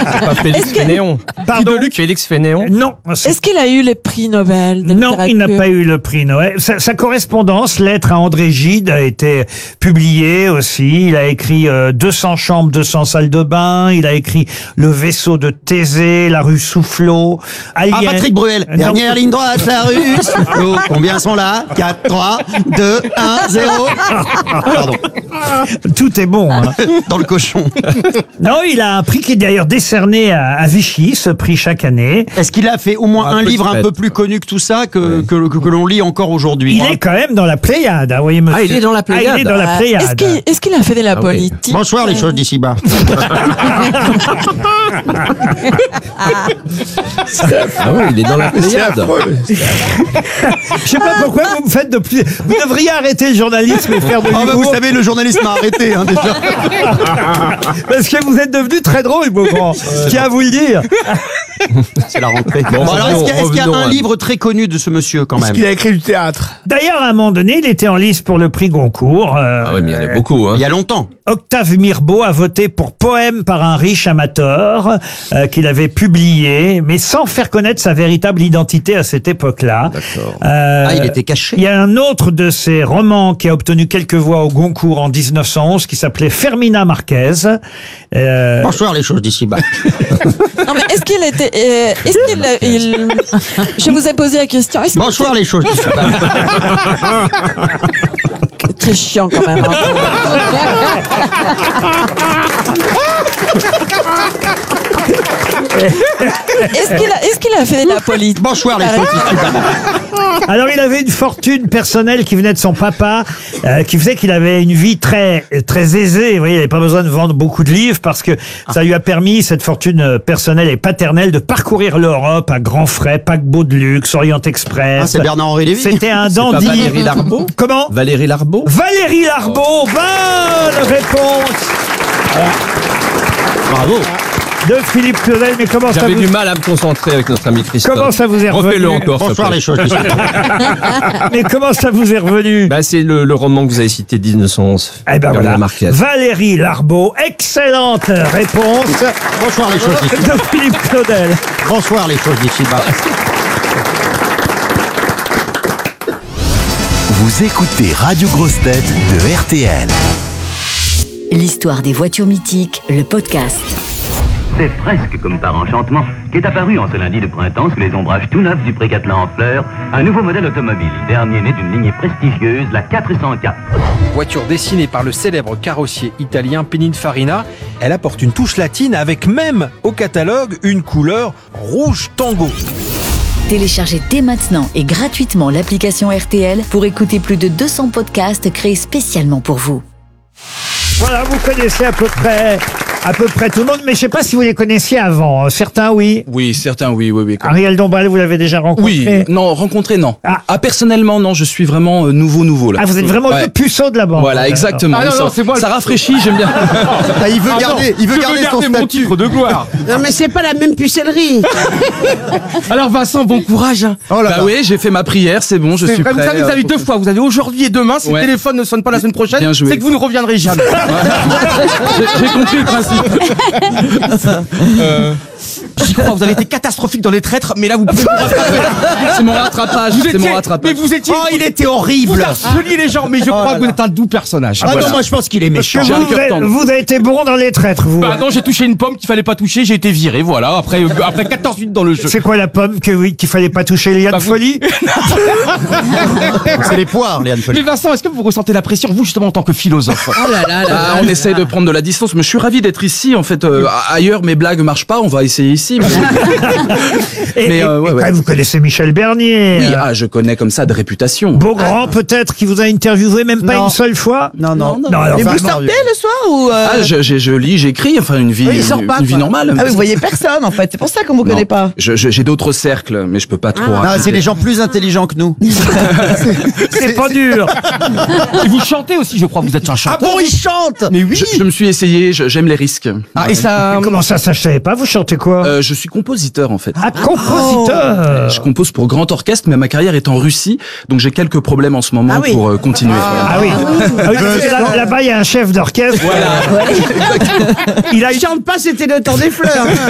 Pas Félix Fénéon. Pardon. Félix Fénéon. Non. Est-ce qu'il a eu les prix Nobel de Non, littérature? il n'a pas eu le prix Nobel. Sa correspondance, lettre à André Gide, a été publiée aussi. Il a écrit 200 chambres, 200 salles de bain. Il a écrit Le vaisseau de Thésée, La rue Soufflot. Alien. Ah, Patrick Bruel. Non. Dernière ligne droite, la rue Soufflot. Combien sont là? 4, 3, 2, 1, 0. Pardon. Tout est bon. Hein. Dans le cochon. Non, il a un prix qui est d'ailleurs décerné à Vichy, ce prix chaque année. Est-ce qu'il a fait au moins Un un peu livre un bête. peu plus connu que tout ça que l'on lit encore aujourd'hui? Il est quand même dans la Pléiade, hein, voyez, monsieur. Ah, il est dans la Pléiade. Ah, il est dans la Pléiade. Est-ce qu'il a fait de la oui. politique? Bonsoir les choses d'ici bas. Ah oui, il est dans la Pléiade. Je sais pas pourquoi vous me faites de plus. Vous devriez arrêter le journalisme et faire de Ah bah l'humour. vous savez, le journaliste m'a arrêté hein, déjà. Parce que vous êtes devenu très drôle, Beaugrand. Je tiens à vous le dire. C'est la rentrée. Bon, Alors est-ce qu'il y a revenons un à- livre très connu de ce monsieur quand même? Il a écrit du théâtre. D'ailleurs, à un moment donné, il était en lice pour le prix Goncourt. Ah oui, mais il y en a beaucoup. Hein. Il y a longtemps. Octave Mirbeau a voté pour Poème par un riche amateur qu'il avait publié, mais sans faire connaître sa véritable identité à cette époque-là. D'accord. Ah, il était caché. Il y a un autre de ses romans qui a obtenu quelques voix au Goncourt en 1911 qui s'appelait Fermina Marquez. Bonsoir les choses d'ici bas. Non, mais est-ce qu'il était. Je vous ai posé la question. Est-ce qu'il Bonsoir les choses d'ici bas. était très chiant quand même? Est-ce qu'il a fait de la politique? Bonsoir les choses d'ici bas. Alors, il avait une fortune personnelle qui venait de son papa, qui faisait qu'il avait une vie très très aisée. Vous voyez, il n'avait pas besoin de vendre beaucoup de livres parce que ça lui a permis, cette fortune personnelle et paternelle, de parcourir l'Europe à grands frais, paquebot de luxe, Orient Express. Ah, c'est Bernard-Henri Lévy. C'était un Pas dandy. Valérie Larbaud. Comment? Valérie Larbaud. Valérie Larbaud. Bonne réponse Bravo. de Philippe Claudel. Mais comment ça J'avais vous... du mal à me concentrer avec notre ami Christophe. Comment ça vous est revenu? Refais-le encore. s'il te Bonsoir plaît. les choses d'ici bas. Mais comment ça vous est revenu? Bah, c'est le roman que vous avez cité, 1911. Eh ben voilà, Marquez. Valérie Larbaud, excellente réponse Bonsoir les choses d'ici bas. de Philippe Claudel. Bonsoir les choses d'ici bas. Vous écoutez Radio Grosse Tête de RTL. L'histoire des voitures mythiques, le podcast. C'est presque comme par enchantement qu'est apparu en ce lundi de printemps sous les ombrages tout neufs du Pré-Catelan en fleurs un nouveau modèle automobile, dernier né d'une lignée prestigieuse, la 404. Voiture dessinée par le célèbre carrossier italien Pininfarina, elle apporte une touche latine avec même au catalogue une couleur rouge tango. Téléchargez dès maintenant et gratuitement l'application RTL pour écouter plus de 200 podcasts créés spécialement pour vous. Voilà, vous connaissez à peu près tout le monde, mais je sais pas si vous les connaissiez avant. Certains, oui. Oui, certains, oui. Ariel Dombal, vous l'avez déjà rencontré? Oui, non, rencontré, non. Ah. Personnellement, non, je suis vraiment nouveau, là. Ah, vous êtes vraiment Ouais. le puceau de la bande. Voilà, exactement. Ah, non, c'est moi Ça rafraîchit, j'aime bien. Ah, il veut garder son statut. de gloire. Non, mais c'est pas la même pucellerie. Alors Vincent, bon courage. Oh là Bah là. oui, j'ai fait ma prière, c'est bon, je suis prêt. Vous savez, vous avez deux fois. Vous avez aujourd'hui et demain. Si Ouais. le téléphone ne sonne pas la semaine prochaine, Bien joué. c'est que vous ne reviendrez jamais. J'ai compris le principe. J'y crois, vous avez été catastrophique dans les traîtres, mais là vous pouvez vous rattraper. C'est mon rattrapage, Vous c'est étiez- mon rattrapage. Mais vous étiez. Oh, il était Vous horrible. harceliez les gens, mais je crois que vous êtes un doux personnage. Ah Voilà. non, moi je pense qu'il est méchant. J'ai un cœur Vous, tendre. vous avez été bon dans les traîtres, vous. Bah non, j'ai touché une pomme qu'il fallait pas toucher, j'ai été viré, voilà, après 14 minutes dans le jeu. C'est quoi la pomme qu'il fallait pas toucher, Liane Bah, vous- Folie? C'est les poires, Léane Folie. Mais Vincent, est-ce que vous ressentez la pression, vous justement en tant que philosophe? Ah, on essaye de prendre de la distance, mais je suis ravi d'être ici. En fait, ailleurs mes blagues marchent pas, on va essayer ici. Mais, ouais, et ouais. vous connaissez Michel Bernier. Oui, je connais comme ça de réputation. Beaugrand, peut-être, qui vous a interviewé même pas Non. une seule fois? Non. alors, Et vous vraiment. sortez le soir ou Ah, je lis, j'écris, enfin une vie, Oui, il sort pas, une vie quoi. normale. Ah, vous voyez personne en fait. C'est pour ça qu'on vous Non. connaît pas. J'ai d'autres cercles, mais je peux pas trop. Non, raconter. c'est les gens plus intelligents que nous. C'est pas dur. Et vous chantez aussi, je crois, vous êtes un Ah chanteur. bon, il chante. Mais oui. Je me suis essayé, j'aime les risques. Ah, et ça. Comment ça, je savais pas, vous chantez quoi? Je suis compositeur en fait. Ah, compositeur. Je compose pour grand orchestre, mais ma carrière est en Russie, donc j'ai quelques problèmes en ce moment Ah oui. pour continuer. Ah oui. Ah oui, parce que là-bas, il y a un chef d'orchestre. Voilà. Il a Il chante pas, c'était le temps des fleurs.